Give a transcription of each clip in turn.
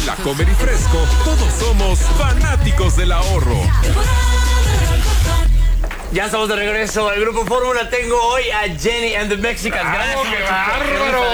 En La Comer y Fresco, todos somos fanáticos del ahorro. Ya estamos de regreso al Grupo Fórmula. Tengo hoy a Jenny and the Mexicans. Gracias. ¡Qué bárbaro!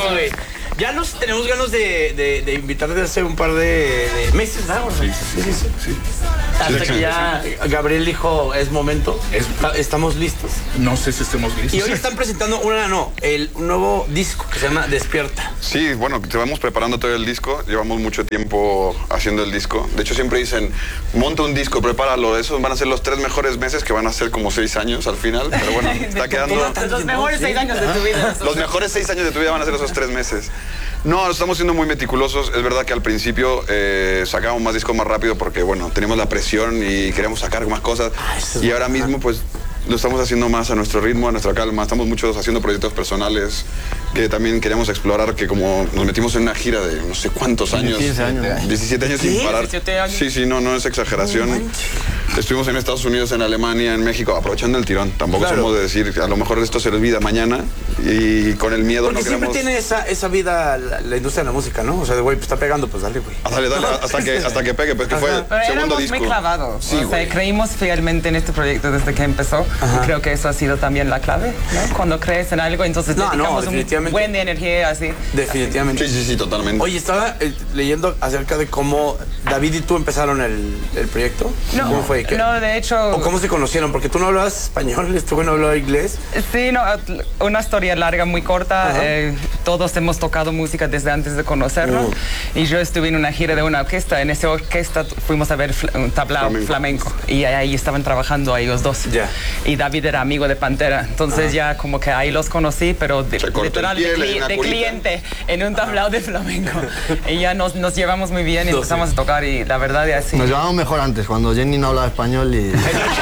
Ya nos tenemos ganas de invitarte hace un par de meses, ¿verdad? Sí. Hasta que ya Gabriel dijo, es momento. Estamos listos. No sé si estemos listos. Y hoy están presentando un nuevo disco que se llama Despierta. Sí, bueno, te vamos preparando todo el disco. Llevamos mucho tiempo haciendo el disco. De hecho, siempre dicen, monta un disco, prepáralo. Esos van a ser los 3 mejores meses, que van a ser como 6 años al final. Pero bueno, está quedando... Los mejores 6 años de tu vida. Los mejores 6 años de tu vida van a ser esos 3 meses. No, estamos siendo muy meticulosos. Es verdad que al principio sacábamos más discos más rápido porque, bueno, teníamos la presión y queríamos sacar más cosas. Y ahora mismo, pues, lo estamos haciendo más a nuestro ritmo, a nuestra calma. Estamos muchos haciendo proyectos personales que también queríamos explorar, que como nos metimos en una gira de no sé cuántos años. 17 años sin parar. 17 años. Sí, no es exageración. Estuvimos en Estados Unidos, en Alemania, en México, aprovechando el tirón. Tampoco somos de decir, a lo mejor esto se olvida mañana y con el miedo porque no queremos... siempre tiene esa vida la industria de la música, ¿no? O sea, de güey, pues está pegando, pues dale, güey. Dale, hasta que pegue, pues que fue Pero segundo éramos disco. muy clavados. Sí, o sea, creímos fielmente en este proyecto desde que empezó. Creo que eso ha sido también la clave, ¿no? Cuando crees en algo, entonces dedicamos un buen de energía así. Definitivamente. Sí, totalmente. Oye, estaba leyendo acerca de cómo David y tú empezaron el proyecto. ¿Cómo fue? No, de hecho... ¿O cómo se conocieron? Porque tú no hablabas español, este güey no hablaba inglés. Sí, no, una historia larga, muy corta. Todos hemos tocado música desde antes de conocernos. Y yo estuve en una gira de una orquesta. En esa orquesta fuimos a ver un tablao flamenco. Y ahí estaban trabajando ellos dos. Y David era amigo de Pantera. Entonces ya como que ahí los conocí, pero literal de cliente en un tablao de flamenco. Y ya nos llevamos muy bien y empezamos a tocar. Y la verdad es así. Nos llevamos mejor antes, cuando Jenny no hablaba español y...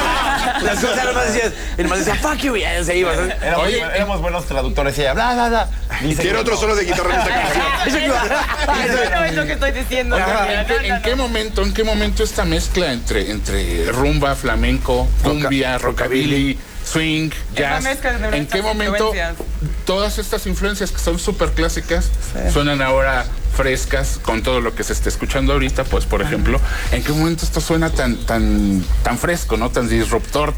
Las cosas nomás decía, fuck you, y ya se iba. Éramos buenos traductores y ella, bla, bla, bla. Quiero otro solo de guitarra en esta canción. No es lo que estoy diciendo. ¿En qué momento esta mezcla entre rumba, flamenco, cumbia, rockabilly, swing, jazz? ¿En qué momento todas estas influencias que son súper clásicas suenan ahora frescas con todo lo que se está escuchando ahorita? Pues, por ejemplo, ¿en qué momento esto suena tan fresco, ¿no? Tan disruptor,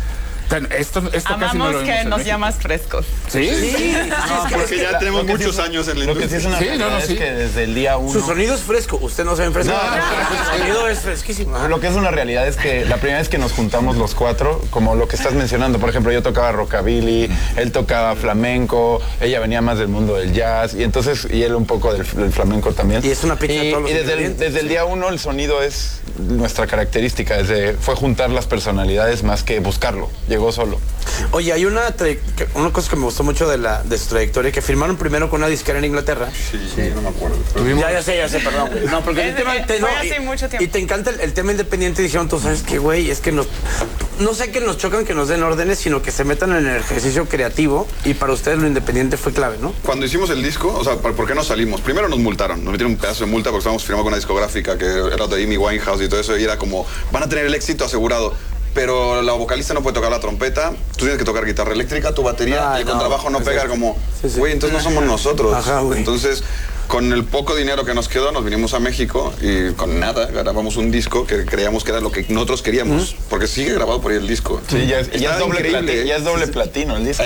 esto casi no lo vemos que en nos México. llamas frescos. ¿Sí? Porque ya tenemos muchos años en la Lo que industria. sí es una realidad es que desde el día 1... Su sonido es fresco, usted no se ve fresco. Su sonido es fresquísimo. Lo que es una realidad es que la primera vez que nos juntamos los 4, como lo que estás mencionando, por ejemplo, yo tocaba rockabilly, él tocaba flamenco, ella venía más del mundo del jazz, y él un poco del flamenco también. Y es una pizza de todos los desde el día 1 el sonido es nuestra característica, fue juntar las personalidades más que buscarlo, llegó solo. Oye, hay una cosa que me gustó mucho de su trayectoria, que firmaron primero con una disquera en Inglaterra. Sí, no me acuerdo. Ya sé, perdón, güey. No, porque el tema... hace mucho tiempo. Y te encanta el tema independiente, y dijeron, tú sabes qué, güey, es que no sé que nos chocan que nos den órdenes, sino que se metan en el ejercicio creativo, y para ustedes lo independiente fue clave, ¿no? Cuando hicimos el disco, o sea, ¿por qué nos salimos? Primero nos multaron, nos metieron un pedazo de multa porque estábamos firmando con una discográfica que era de Amy Winehouse y todo eso, y era como, van a tener el éxito asegurado. Pero la vocalista no puede tocar la trompeta, tú tienes que tocar guitarra eléctrica, tu batería, y el contrabajo no pega, como, güey, entonces no somos nosotros. Ajá, güey. Entonces, con el poco dinero que nos quedó, nos vinimos a México y con nada grabamos un disco que creíamos que era lo que nosotros queríamos, porque sigue grabado por ahí el disco. Sí, ya es doble platino el disco.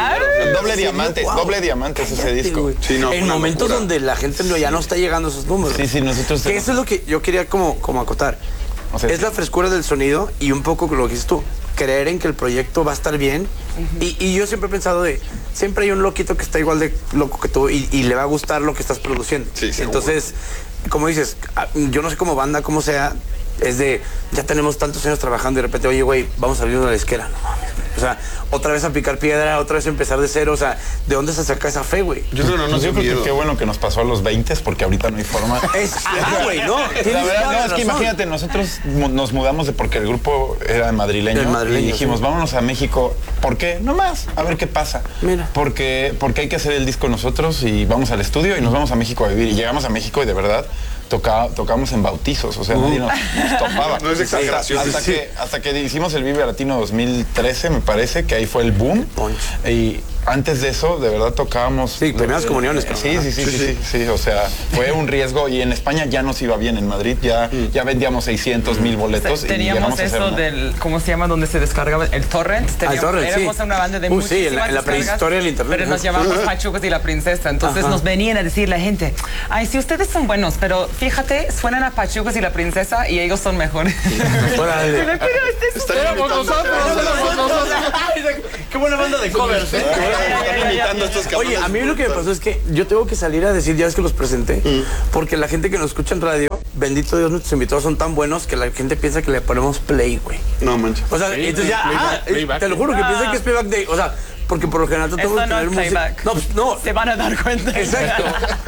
Doble diamante es ese disco. Sí, no, en momentos donde la gente ya no está llegando a esos números. Sí, nosotros... Que eso es lo que yo quería como acotar. O sea, es la frescura del sonido y un poco lo que dices tú, creer en que el proyecto va a estar bien. Y yo siempre he pensado siempre hay un loquito que está igual de loco que tú y le va a gustar lo que estás produciendo. Sí, entonces, como dices, yo no sé cómo banda, cómo sea, es ya tenemos tantos años trabajando y de repente, oye, güey, vamos a abrir una disquera. No mames. O sea, otra vez a picar piedra, otra vez a empezar de cero. O sea, ¿de dónde se saca esa fe, güey? Yo creo que qué bueno que nos pasó a los 20, porque ahorita no hay forma. Güey, no. La verdad, no, es que imagínate, nosotros nos mudamos porque el grupo era madrileño. Y dijimos, vámonos a México. ¿Por qué? No más, a ver qué pasa. Mira. Porque hay que hacer el disco nosotros y vamos al estudio y nos vamos a México a vivir. Y llegamos a México y de verdad tocamos en bautizos, o sea, nadie nos topaba. No es exageración. Hasta que hicimos el Vive Latino 2013, me parece, que ahí fue el boom. Y antes de eso, de verdad tocábamos... Sí, primeras comuniones. Sí, o sea, fue un riesgo y en España ya nos iba bien, en Madrid ya vendíamos 600,000 boletos. Teníamos eso del, ¿cómo se llama? Donde se descargaba el torrent. Éramos una banda de música. Sí, en la prehistoria del internet. Pero nos llamamos Pachucos y la Princesa. Entonces nos venían a decir la gente, ay, sí, ustedes son buenos, pero fíjate, suenan a Pachucos y la Princesa y ellos son mejores. Éramos nosotros. Qué buena banda de covers, ¿eh? Oye, a mí lo que me pasó es que yo tengo que salir a decir, ya es que los presenté, porque la gente que nos escucha en radio, bendito Dios, nuestros invitados son tan buenos que la gente piensa que le ponemos play, güey. No manches. O sea, entonces ya, te lo juro que piensan que es playback de, o sea, porque por lo general tratamos de tener música. No, se van a dar cuenta. Exacto.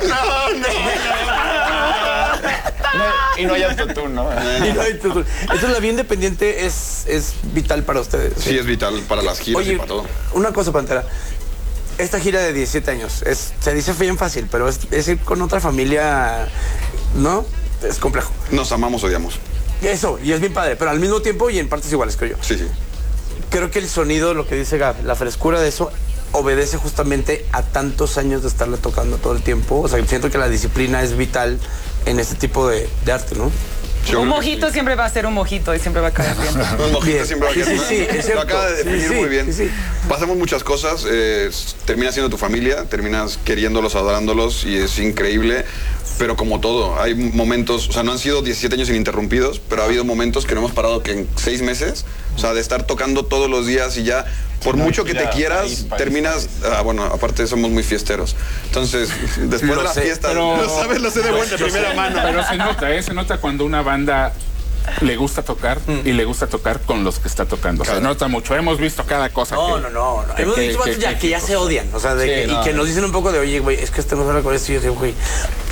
Y no hay autotune, ¿no? Entonces la vida independiente es vital para ustedes. Sí, es vital para las giras. Oye, y para todo. Una cosa, Pantera. Esta gira de 17 años, se dice bien fácil, pero es ir con otra familia, ¿no? Es complejo. Nos amamos, odiamos. Eso, y es bien padre, pero al mismo tiempo y en partes iguales, creo yo. Sí. Creo que el sonido, lo que dice Gab, la frescura de eso, obedece justamente a tantos años de estarle tocando todo el tiempo. O sea, siento que la disciplina es vital en este tipo de arte, ¿no? Un mojito siempre va a ser un mojito y siempre va a quedar bien. Un mojito siempre va a quedar bien. Sí, es cierto. Lo acaba de definir muy bien. Sí. Pasamos muchas cosas, terminas siendo tu familia, terminas queriéndolos, adorándolos y es increíble. Pero como todo, hay momentos, o sea, no han sido 17 años ininterrumpidos, pero ha habido momentos que no hemos parado que en 6 meses, o sea, de estar tocando todos los días y ya, por mucho que te quieras, terminas, bueno, aparte somos muy fiesteros. Entonces, después de la fiesta, lo sé de buena primera mano. Pero se nota cuando una banda le gusta tocar y le gusta tocar con los que está tocando. Se nota mucho. Hemos visto cada cosa. No. Hemos visto que ya se odian. O sea, y que nos dicen un poco de, oye, güey, es que este no se habla con esto. Y yo digo, güey,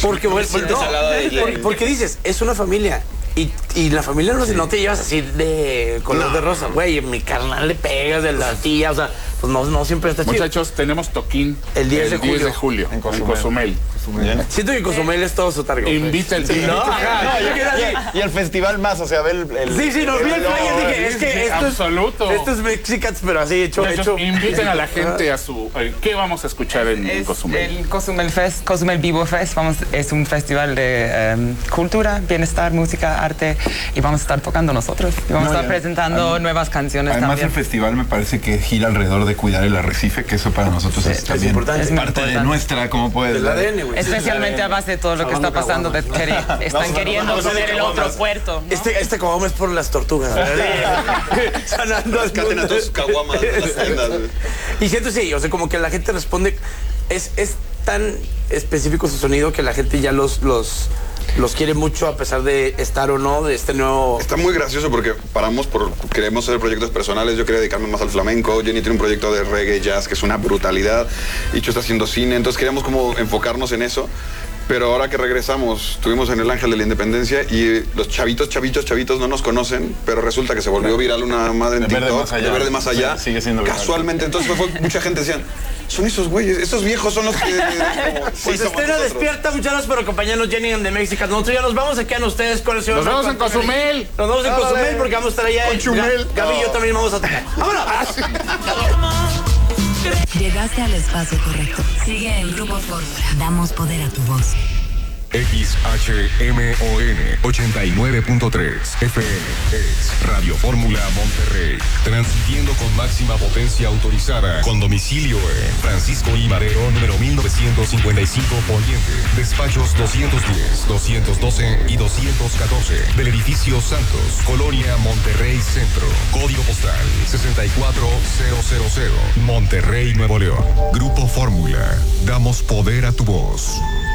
porque dices, es una familia. Y la familia no te llevas así de color de rosa, güey. Mi carnal le pegas de la tía, o sea, pues no siempre está chido. Muchachos, tenemos toquín el 10 de julio en Cozumel. Siento que Cozumel es todo su target. Invita el y el festival más, o sea, ve el Sí, nos vi el flyer, dije, es que esto es Mexicats, pero así hecho. Inviten a la gente a su... ¿Qué vamos a escuchar en Cozumel? El Cozumel Fest, Cozumel Vivo Fest, es un festival de cultura, bienestar, música, arte, y vamos a estar tocando nosotros. Y vamos a estar presentando nuevas canciones además también. El festival me parece que gira alrededor de cuidar el arrecife, que eso para nosotros es también parte de nuestra, como puedes ver. ADN, güey. Especialmente a base de todo lo que está pasando, están queriendo poner el otro puerto, ¿no? Este caguama es por las tortugas. Sanando Rescaten a tus caguamas de las tiendas. Y siento, sí, o sea, como que la gente responde, es tan específico su sonido que la gente ya los quiere mucho a pesar de estar o no de este nuevo... Está muy gracioso porque queremos hacer proyectos personales. Yo quería dedicarme más al flamenco. Jenny tiene un proyecto de reggae, jazz, que es una brutalidad. Icho está haciendo cine, entonces queríamos como enfocarnos en eso. Pero ahora que regresamos, estuvimos en el Ángel de la Independencia y los chavitos no nos conocen, pero resulta que se volvió viral una madre en TikTok, de Verde Más Allá. Sí, sigue siendo viral. Casualmente, entonces mucha gente decían, son esos güeyes, estos viejos son los que... Pues Estela despierta, muchachos, pero compañeros Jenny and the Mexicans. Nosotros ya nos vamos, se quedan ustedes con el señor. Nos vamos en Cozumel. Nos vamos en Cozumel porque vamos a estar allá. Con Chumel. Gaby y yo también vamos a tocar. ¡Vámonos! Llegaste al espacio correcto. Sigue el Grupo Fórmula. Damos poder a tu voz. XHMON 89.3 FM es Radio Fórmula Monterrey, transmitiendo con máxima potencia autorizada, con domicilio en Francisco I. Madero, número 1955 Poniente, despachos 210, 212 y 214 del edificio Santos, Colonia Monterrey Centro, código postal 64000, Monterrey, Nuevo León. Grupo Fórmula, damos poder a tu voz.